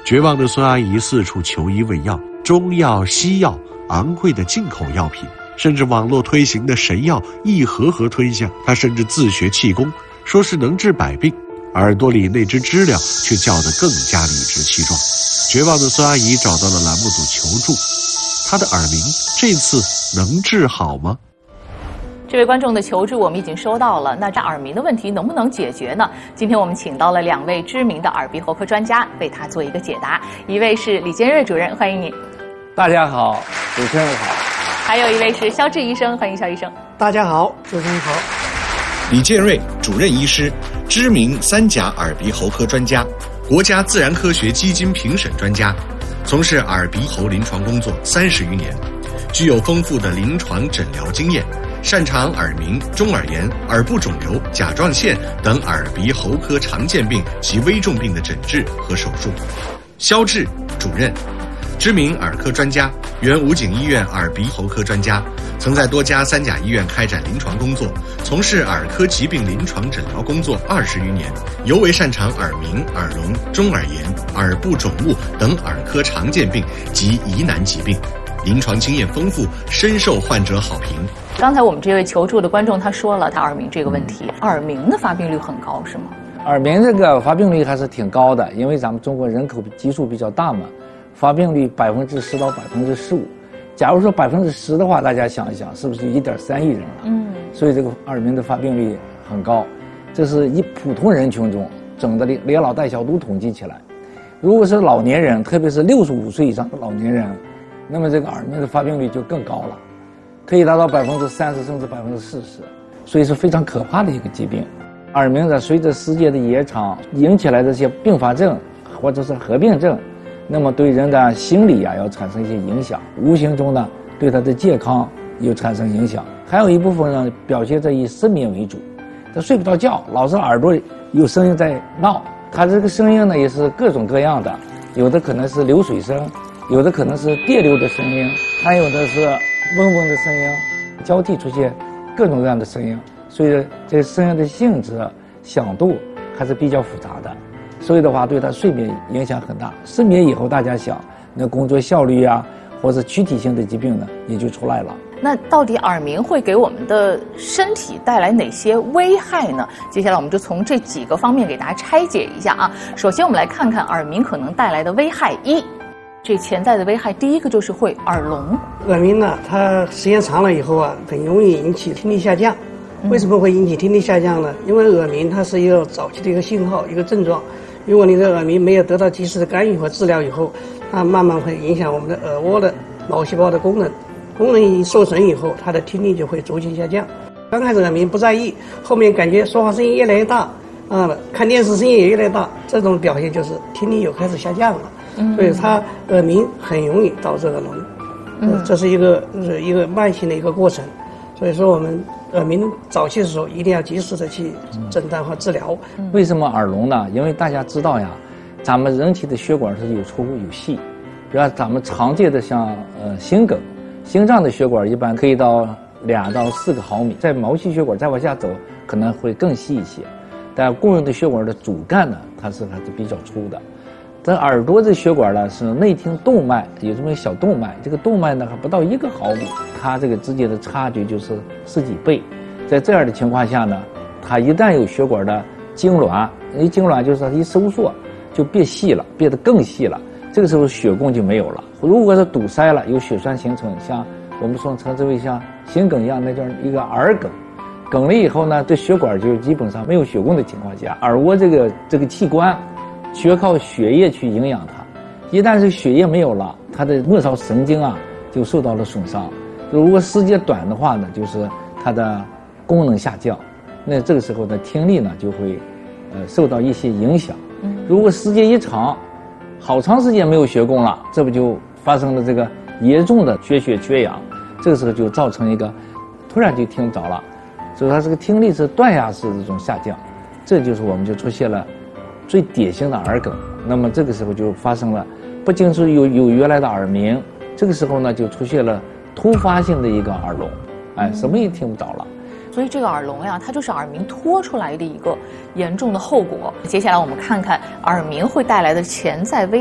绝望的孙阿姨四处求医问药，中药、西药、昂贵的进口药品，甚至网络推行的神药一盒盒吞下。她甚至自学气功，说是能治百病，耳朵里那只知了却叫得更加理直气壮。绝望的孙阿姨找到了栏目组求助，她的耳鸣这次能治好吗？ 这位观众的求助我们已经收到了，那这耳鸣的问题能不能解决呢？今天我们请到了2位知名的耳鼻喉科专家为他做一个解答，一位是李建瑞主任，欢迎你。 大家好，主持人好。 还有一位是肖志医生，欢迎肖医生。 大家好，主持人好。 李建瑞主任医师，知名3甲耳鼻喉科专家，国家自然科学基金评审专家，从事耳鼻喉临床工作30余年，具有丰富的临床诊疗经验，擅长耳鸣、中耳炎、耳部肿瘤、甲状腺等耳鼻喉科常见病及危重病的诊治和手术。肖志主任，知名耳科专家，原武警医院耳鼻喉科专家，曾在多家3甲医院开展临床工作，从事耳科疾病临床诊疗工作20余年，尤为擅长耳鸣、耳聋、中耳炎、耳部肿物等耳科常见病及疑难疾病，临床经验丰富，深受患者好评。 刚才我们这位求助的观众他说了他耳鸣这个问题，耳鸣的发病率很高是吗？ 耳鸣这个发病率还是挺高的，因为咱们中国人口基数比较大嘛，发病率10%到15%。假如说10%的话，大家想一想，是不是1.3亿人了？所以这个耳鸣的发病率很高，这是以普通人群中整的连老带小都统计起来。如果是老年人，特别是65岁以上的老年人，那么这个耳鸣的发病率就更高了，可以达到30%甚至40%，所以是非常可怕的一个疾病。耳鸣呢，随着时间的延长，引起来的这些并发症或者是合并症，那么对人的心理要产生一些影响，无形中呢对他的健康又产生影响。还有一部分呢表现在以失眠为主，他睡不着觉，老是耳朵有声音在闹，他这个声音呢也是各种各样的，有的可能是流水声，有的可能是电流的声音，还有的是嗡嗡的声音，交替出现各种各样的声音，所以这个声音的性质、响度还是比较复杂的，所以的话对他睡眠影响很大。失眠以后，大家想那工作效率啊，或者躯体性的疾病呢也就出来了。 那到底耳鸣会给我们的身体带来哪些危害呢？接下来我们就从这几个方面给大家拆解一下啊。首先我们来看看耳鸣可能带来的危害。这潜在的危害，第一个就是会耳聋。 耳鸣呢，它时间长了以后啊，很容易引起听力下降。为什么会引起听力下降呢？因为耳鸣它是一个早期的一个信号，一个症状。如果你的耳鸣没有得到及时的干预和治疗以后，它慢慢会影响我们的耳蜗的脑细胞的功能。功能一受损以后，它的听力就会逐渐下降。刚开始耳鸣不在意，后面感觉说话声音越来越大，看电视声音也越来越大，这种表现就是听力又开始下降了。所以它耳鸣很容易导致耳聋。这是一个慢性的一个过程。所以说我们耳鸣早期的时候一定要及时的去诊断和治疗。 为什么耳聋呢？因为大家知道呀，咱们人体的血管是有粗有细，比如咱们常见的像心梗。心脏的血管一般可以到2到4个毫米，在毛细血管再往下走可能会更细一些，但共用的血管的主干呢，它是比较粗的。这耳朵的血管呢是内听动脉，有这么一个小动脉，这个动脉呢还不到1个毫米，它这个之间的差距就是10几倍。在这样的情况下呢，它一旦有血管的痉挛，痉挛就是它一收缩就变细了，变得更细了。这个时候血供就没有了。如果是堵塞了，有血栓形成，像我们说称之为像心梗一样，那叫一个耳梗。梗了以后呢，这血管就基本上没有血供的情况下，耳蜗这个器官需靠血液去营养它。一旦是血液没有了，它的末梢神经啊就受到了损伤。如果时间短的话呢，就是它的功能下降，那这个时候的听力呢就会受到一些影响。如果时间一长，好长时间没有血供了，这不就发生了这个严重的缺血缺氧，这个时候就造成一个突然就听不着了，所以它这个听力是断崖式的这种下降，这就是我们就出现了最典型的耳梗。那么这个时候就发生了，不仅是有原来的耳鸣，这个时候呢就出现了突发性的一个耳聋，什么也听不着了。 所以这个耳聋呀，它就是耳鸣拖出来的一个严重的后果。接下来我们看看耳鸣会带来的潜在危